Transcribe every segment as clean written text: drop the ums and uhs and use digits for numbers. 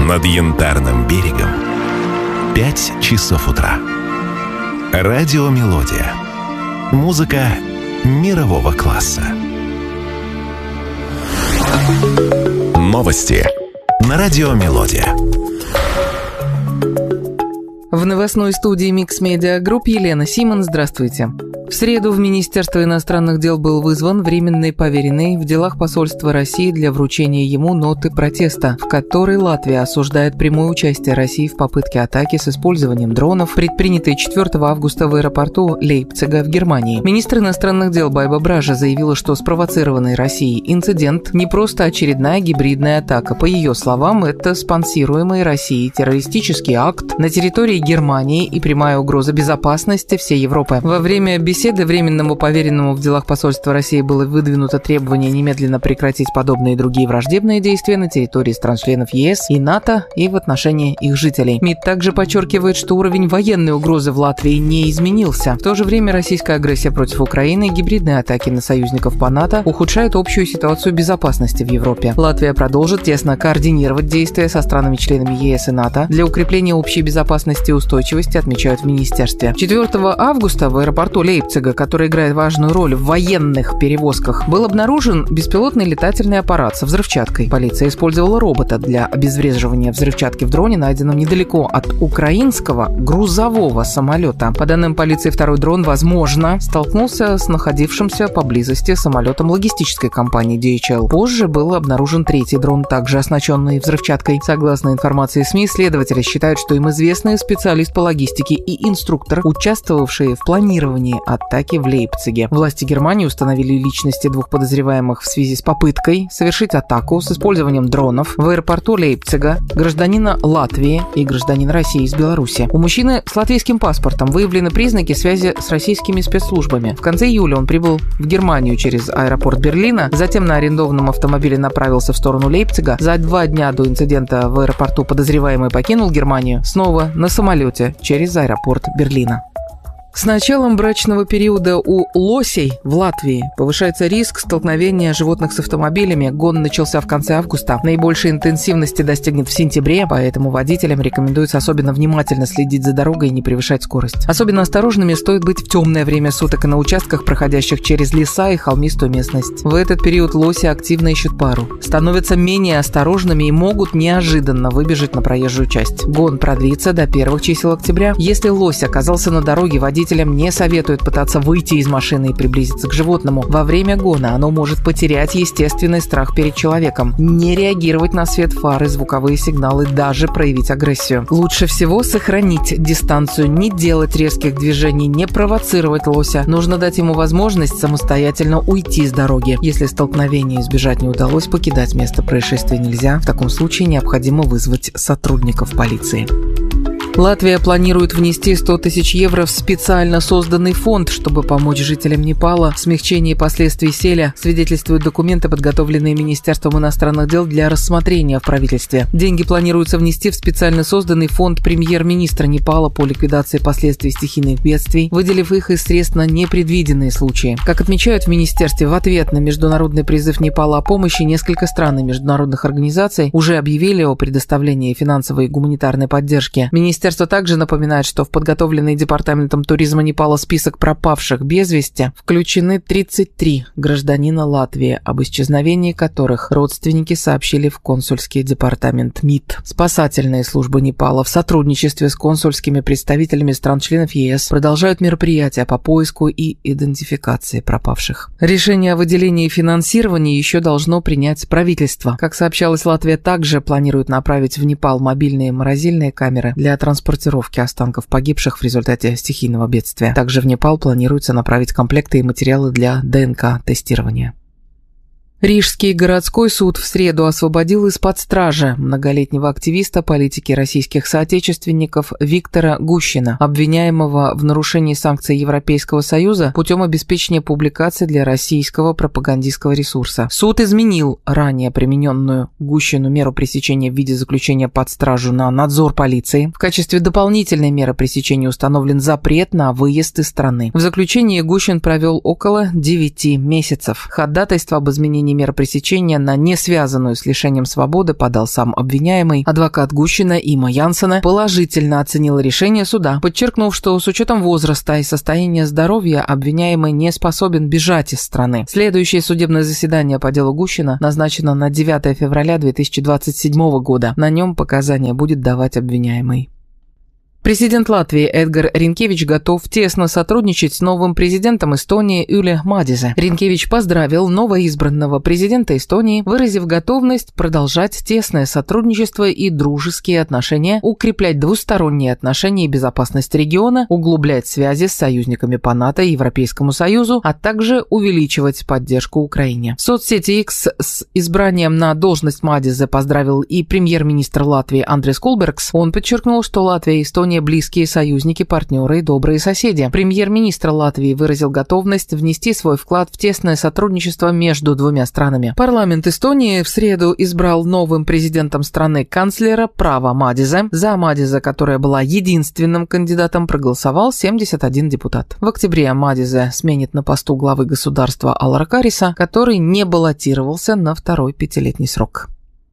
Над Янтарным берегом 5 часов утра. Радиомелодия. Музыка мирового класса. Новости на Радиомелодия. В новостной студии Mix Media Group Елена Симон. Здравствуйте. В среду в Министерство иностранных дел был вызван временный поверенный в делах посольства России для вручения ему ноты протеста, в которой Латвия осуждает прямое участие России в попытке атаки с использованием дронов, предпринятой 4 августа в аэропорту Лейпцига в Германии. Министр иностранных дел Байба Бража заявила, что спровоцированный Россией инцидент не просто очередная гибридная атака. По ее словам, это спонсируемый Россией террористический акт на территории Германии и прямая угроза безопасности всей Европы. Во время беседы временному поверенному в делах посольства России было выдвинуто требование немедленно прекратить подобные и другие враждебные действия на территории стран-членов ЕС и НАТО и в отношении их жителей. МИД также подчеркивает, что уровень военной угрозы в Латвии не изменился. В то же время российская агрессия против Украины и гибридные атаки на союзников по НАТО ухудшают общую ситуацию безопасности в Европе. Латвия продолжит тесно координировать действия со странами-членами ЕС и НАТО для укрепления общей безопасности и устойчивости, отмечают в министерстве. 4 августа в аэропорту Лейпцига, который играет важную роль в военных перевозках, был обнаружен беспилотный летательный аппарат со взрывчаткой. Полиция использовала робота для обезвреживания взрывчатки в дроне, найденном недалеко от украинского грузового самолета. По данным полиции, второй дрон, возможно, столкнулся с находившимся поблизости самолетом логистической компании DHL. Позже был обнаружен третий дрон, также оснащенный взрывчаткой. Согласно информации СМИ, следователи считают, что им известны специалист по логистике и инструктор, участвовавшие в планировании атаки в Лейпциге. Власти Германии установили личности двух подозреваемых в связи с попыткой совершить атаку с использованием дронов в аэропорту Лейпцига, гражданина Латвии и гражданина России из Беларуси. У мужчины с латвийским паспортом выявлены признаки связи с российскими спецслужбами. В конце июля он прибыл в Германию через аэропорт Берлина, затем на арендованном автомобиле направился в сторону Лейпцига. За 2 дня до инцидента в аэропорту подозреваемый покинул Германию, снова на самолете через аэропорт Берлина. С началом брачного периода у лосей в Латвии повышается риск столкновения животных с автомобилями. Гон начался в конце августа. Наибольшей интенсивности достигнет в сентябре, поэтому водителям рекомендуется особенно внимательно следить за дорогой и не превышать скорость. Особенно осторожными стоит быть в темное время суток и на участках, проходящих через леса и холмистую местность. В этот период лоси активно ищут пару, становятся менее осторожными и могут неожиданно выбежать на проезжую часть. Гон продлится до первых чисел октября. Если лось оказался на дороге, водителям не советуют пытаться выйти из машины и приблизиться к животному. Во время гона оно может потерять естественный страх перед человеком, не реагировать на свет фар и звуковые сигналы, даже проявить агрессию. Лучше всего сохранить дистанцию, не делать резких движений, не провоцировать лося. Нужно дать ему возможность самостоятельно уйти с дороги. Если столкновение избежать не удалось, покидать место происшествия нельзя. В таком случае необходимо вызвать сотрудников полиции. Латвия планирует внести 100 тысяч евро в специально созданный фонд, чтобы помочь жителям Непала в смягчении последствий селя, свидетельствуют документы, подготовленные Министерством иностранных дел для рассмотрения в правительстве. Деньги планируется внести в специально созданный фонд премьер-министра Непала по ликвидации последствий стихийных бедствий, выделив их из средств на непредвиденные случаи. Как отмечают в Министерстве, в ответ на международный призыв Непала о помощи несколько стран и международных организаций уже объявили о предоставлении финансовой и гуманитарной поддержки. Министерство также напоминает, что в подготовленный Департаментом туризма Непала список пропавших без вести включены 33 гражданина Латвии, об исчезновении которых родственники сообщили в консульский департамент МИД. Спасательные службы Непала в сотрудничестве с консульскими представителями стран-членов ЕС продолжают мероприятия по поиску и идентификации пропавших. Решение о выделении финансирования еще должно принять правительство. Как сообщалось, Латвия также планирует направить в Непал мобильные морозильные камеры для транспортировки останков погибших в результате стихийного бедствия. Также в Непал планируется направить комплекты и материалы для ДНК-тестирования. Рижский городской суд в среду освободил из-под стражи многолетнего активиста политики российских соотечественников Виктора Гущина, обвиняемого в нарушении санкций Европейского Союза путем обеспечения публикаций для российского пропагандистского ресурса. Суд изменил ранее примененную Гущину меру пресечения в виде заключения под стражу на надзор полиции. В качестве дополнительной меры пресечения установлен запрет на выезд из страны. В заключении Гущин провел около 9 месяцев. Ходатайство об изменении применение меры пресечения на не связанную с лишением свободы подал сам обвиняемый. Адвокат Гущина Има Янсена положительно оценил решение суда, подчеркнув, что с учетом возраста и состояния здоровья обвиняемый не способен бежать из страны. Следующее судебное заседание по делу Гущина назначено на 9 февраля 2027 года. На нем показания будет давать обвиняемый. Президент Латвии Эдгар Ринкевич готов тесно сотрудничать с новым президентом Эстонии Юли Мадизе. Ринкевич поздравил новоизбранного президента Эстонии, выразив готовность продолжать тесное сотрудничество и дружеские отношения, укреплять двусторонние отношения и безопасность региона, углублять связи с союзниками по НАТО и Европейскому Союзу, а также увеличивать поддержку Украине. В соцсети X с избранием на должность Мадизе поздравил и премьер-министр Латвии Андрис Кулбергс. Он подчеркнул, что Латвия и Эстония близкие союзники, партнеры и добрые соседи. Премьер-министр Латвии выразил готовность внести свой вклад в тесное сотрудничество между двумя странами. Парламент Эстонии в среду избрал новым президентом страны канцлера Права Мадизе. За Мадизе, которая была единственным кандидатом, проголосовал 71 депутат. В октябре Мадизе сменит на посту главы государства Алара Кариса, который не баллотировался на второй пятилетний срок.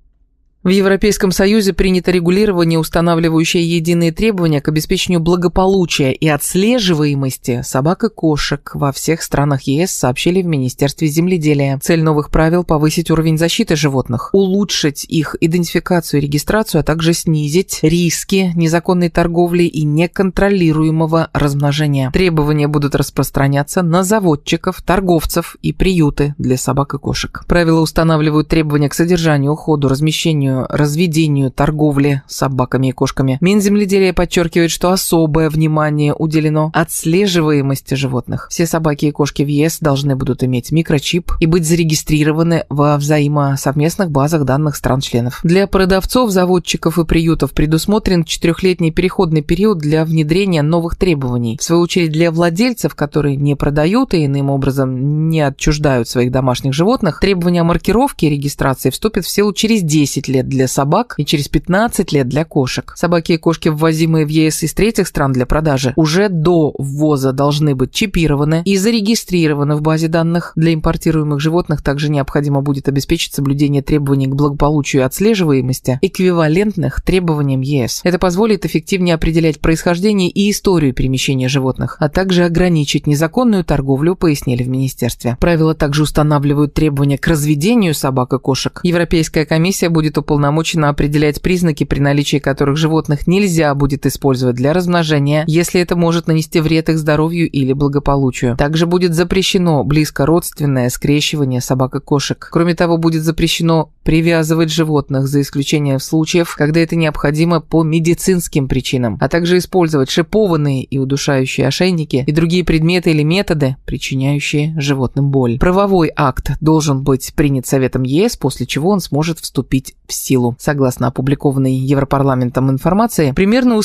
В Европейском Союзе принято регулирование, устанавливающее единые требования к обеспечению благополучия и отслеживаемости собак и кошек во всех странах ЕС, сообщили в Министерстве земледелия. Цель новых правил – повысить уровень защиты животных, улучшить их идентификацию и регистрацию, а также снизить риски незаконной торговли и неконтролируемого размножения. Требования будут распространяться на заводчиков, торговцев и приюты для собак и кошек. Правила устанавливают требования к содержанию, уходу, размещению, разведению, торговле собаками и кошками. Минземледелия подчеркивает, что особое внимание уделено отслеживаемости животных. Все собаки и кошки в ЕС должны будут иметь микрочип и быть зарегистрированы во взаимосовместных базах данных стран-членов. Для продавцов, заводчиков и приютов предусмотрен 4-летний переходный период для внедрения новых требований. В свою очередь, для владельцев, которые не продают и иным образом не отчуждают своих домашних животных, требования о маркировке и регистрации вступят в силу через 10 лет для собак и через 15 лет для кошек. Собаки и кошки, ввозимые в ЕС из третьих стран для продажи, уже до ввоза должны быть чипированы и зарегистрированы в базе данных. Для импортируемых животных также необходимо будет обеспечить соблюдение требований к благополучию и отслеживаемости, эквивалентных требованиям ЕС. Это позволит эффективнее определять происхождение и историю перемещения животных, а также ограничить незаконную торговлю, пояснили в министерстве. Правила также устанавливают требования к разведению собак и кошек. Европейская комиссия будет уполномочена определять признаки, при наличии которых животных нельзя будет использовать для размножения, если это может нанести вред их здоровью или благополучию. Также будет запрещено близкородственное скрещивание собак и кошек. Кроме того, будет запрещено привязывать животных, за исключением случаев, когда это необходимо по медицинским причинам, а также использовать шипованные и удушающие ошейники и другие предметы или методы, причиняющие животным боль. Правовой акт должен быть принят Советом ЕС, после чего он сможет вступить в силу. Согласно опубликованной Европарламентом информации, примерно у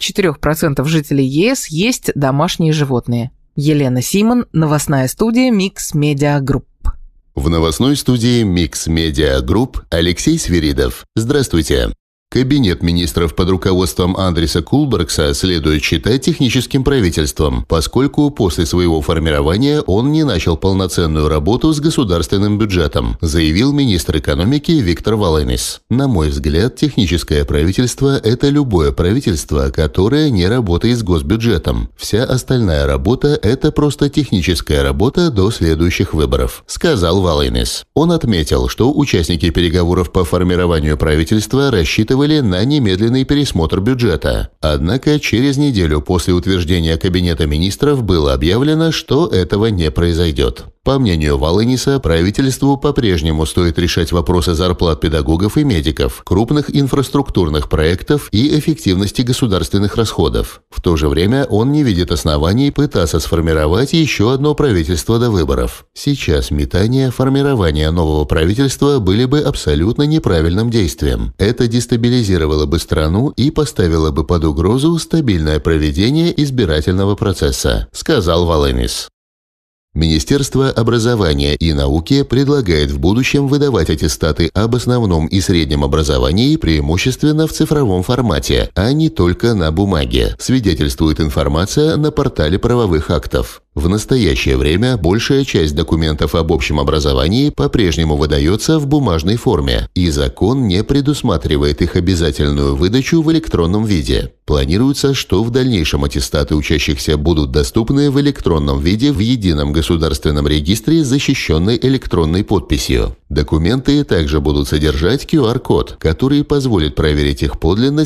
44% жителей ЕС есть домашние животные. Елена Симон, новостная студия Mix Media Group. В новостной студии Mix Media Group Алексей Свиридов. Здравствуйте. Кабинет министров под руководством Андриса Кулбергса следует считать техническим правительством, поскольку после своего формирования он не начал полноценную работу с государственным бюджетом, заявил министр экономики Виктор Валайнис. На мой взгляд, техническое правительство – это любое правительство, которое не работает с госбюджетом. Вся остальная работа – это просто техническая работа до следующих выборов, сказал Валайнис. Он отметил, что участники переговоров по формированию правительства рассчитывали на немедленный пересмотр бюджета. Однако через неделю после утверждения Кабинета министров было объявлено, что этого не произойдет. По мнению Валайниса, правительству по-прежнему стоит решать вопросы зарплат педагогов и медиков, крупных инфраструктурных проектов и эффективности государственных расходов. В то же время он не видит оснований пытаться сформировать еще одно правительство до выборов. Сейчас метание формирования нового правительства были бы абсолютно неправильным действием. Это дестабилизировало бы страну и поставило бы под угрозу стабильное проведение избирательного процесса, сказал Валайнис. Министерство образования и науки предлагает в будущем выдавать аттестаты об основном и среднем образовании преимущественно в цифровом формате, а не только на бумаге, свидетельствует информация на портале правовых актов. В настоящее время большая часть документов об общем образовании по-прежнему выдается в бумажной форме, и закон не предусматривает их обязательную выдачу в электронном виде. Планируется, что в дальнейшем аттестаты учащихся будут доступны в электронном виде в едином государственном регистре, защищенной электронной подписью. Документы также будут содержать QR-код, который позволит проверить их подлинность